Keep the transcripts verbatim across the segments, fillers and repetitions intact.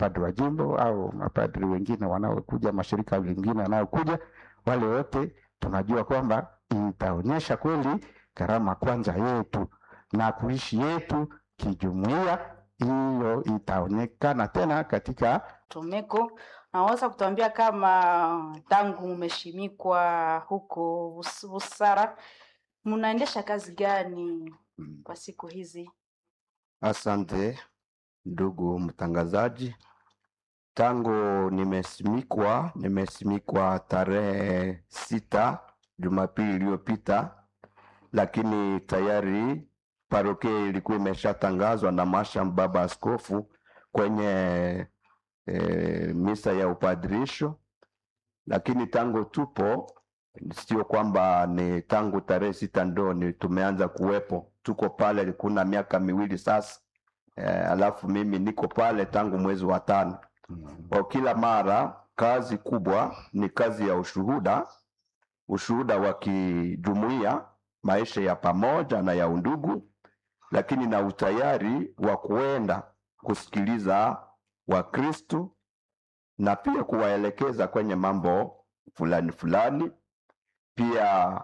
mapadri wa jimbo au mapadri wengine wanaokuja, mashirika mengine wanaokuja, wale wote tunajua kwamba itaonyesha kweli karama kwanza yetu na kuishi yetu kijumuiya. Hiyo itaonekana tena katika Tomeko. Naweza kutuambia kama tangu umeshimikwa huko Busara mnaendesha kazi gani kwa siku hizi? Asante ndugu mtangazaji. Tangu nimesimikwa, nimesimikwa tarehe sita Jumapili iliyopita, lakini tayari parokia ilikuwa imeshatangazwa na masham baba askofu kwenye e, misa ya upadrisho. Lakini tangu tupo, sio kwamba ni tangu tarehe sita ndo ni tumeanza kuwepo. Tuko pale kuna miaka miwili sasa. E, alafu mimi niko pale tangu mwezi wa tano. Kwa kila mara kazi kubwa ni kazi ya ushuhuda, ushuhuda wa kijumuiya, maisha ya pamoja na ya undugu, lakini na utayari wa kuenda kusikiliza Wakristo na pia kuwaelekeza kwenye mambo fulani fulani, pia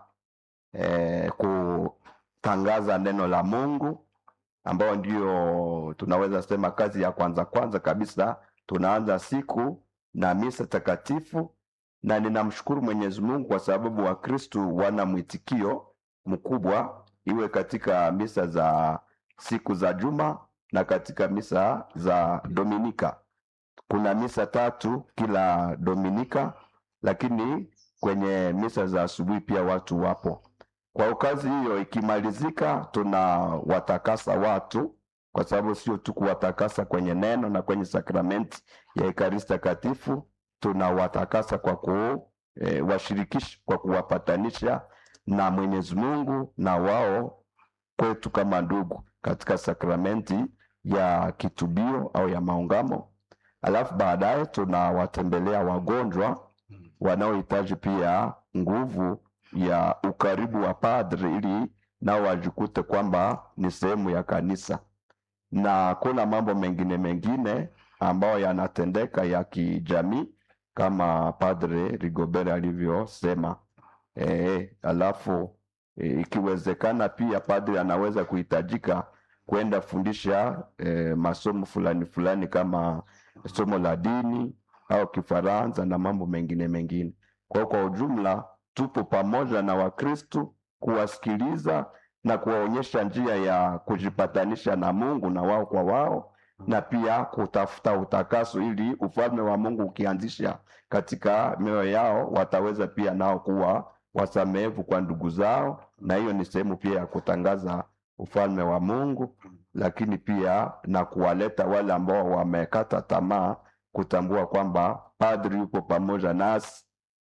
eh, kutangaza neno la Mungu ambao ndio tunaweza sema kazi ya kwanza kwanza kabisa. Tunaanza siku na misa takatifu, na ninamshukuru Mwenyezi Mungu kwa sababu Wakristo wana mwitikio mkubwa, iwe katika misa za siku za juma na katika misa za Dominika. Kuna misa tatu kila Dominika, lakini kwenye misa za asubuhi pia watu wapo. Kwa kazi hiyo ikimalizika, tunawatakasa watu, kwa sababu sio tu kuwatakasa kwenye neno na kwenye sakramenti ya Ekaristi Takatifu, tunawatakasa kwa kuwashirikisha, e, kwa kuwapatanisha na Mwenyezi Mungu na wao kwetu kama ndugu katika sakramenti ya kitubio au ya maungamo. Alafu baadaye tunawatembelea wagonjwa wanaohitaji pia nguvu ya ukaribu wa padri, ili nao wajikute kwamba ni sehemu ya kanisa. Na kuna mambo mengine mengine ambayo yanatendeka ya kijamii kama Padre Rigobert alivyosema. E, alafu e, ikiwezekana pia padri anaweza kuhitajika kwenda fundisha e, masomo fulani fulani kama somo la dini au Kifaransa na mambo mengine mengine. Kwa kwa ujumla tupo pamoja na Wakristo kuwasikiliza na kuwaonyesha njia ya kujipatanisha na Mungu na wao kwa wao, na pia kutafuta utakaso ili ufalme wa Mungu ukianzisha katika mioyo yao wataweza pia nao kuwa wasamehevu kwa ndugu zao, na hiyo ni sehemu pia ya kutangaza ufalme wa Mungu, lakini pia na kuwaleta wale ambao wamekata tamaa kutambua kwamba padri yupo pamoja nasi,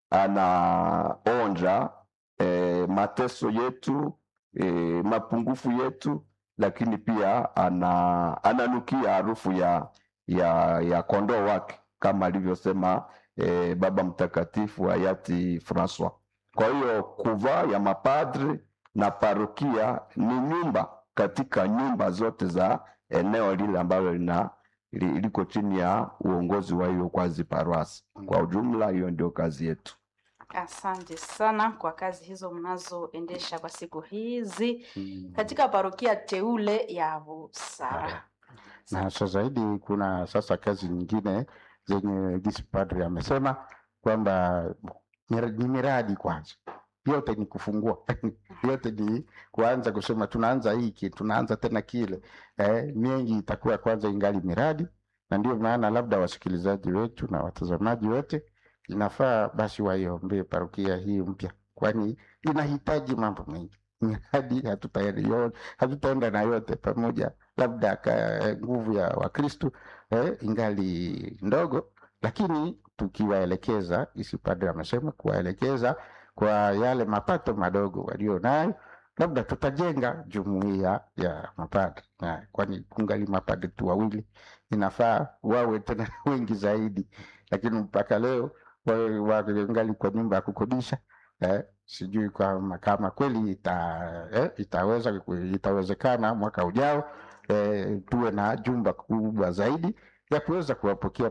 anaonja e, mateso yetu, e, mapungufu yetu, lakini pia ana ananukia harufu ya ya ya kondoo wake kama alivyosema e, Baba Mtakatifu hayati Francois. Kwa hiyo kuvaa ya mapadri na parokia ni nyumba katika nyumba zote za eneo lile ambalo lina liko chini ya uongozi wa hiyo kwazi paroisi. Kwa ujumla hiyo ndio kazi yetu. Asante sana kwa kazi hizo mnazoendesha kwa siku hizi katika parokia teule ya Busara. Na sasa zaidi kuna sasa kazi nyingine zenye gisi padri amesema kwamba ni miradi kwanza. Yote ni kufungua. Yote ni kuanza kusema tunaanza hiki, tunaanza tena kile. Eh, mengi itakuwa kwanza ingali miradi, na ndio maana labda wasikilizaji wetu na watazamaji wote inafaa basi waiombee parokia hii mpya, kwani inahitaji mambo mengi. Miradi hatutaenda hatutaenda na yote pamoja, labda nguvu ya Wakristo eh, ingali ndogo, lakini tukiwaelekeza, isi padri amesema kuwaelekeza kwa yale mapato madogo walio nayo, labda tutajenga jumuiya ya mapadri. Kwani kungali mapadri tu wawili, inafaa wawe tena wengi zaidi, lakini mpaka leo wangali kwa nyumba ya kukodisha. Eh, sijui kama kama kweli ita, eh, itaweza itawezekana mwaka ujao eh, tuwe na jumba kubwa zaidi ya kuweza kuwapokea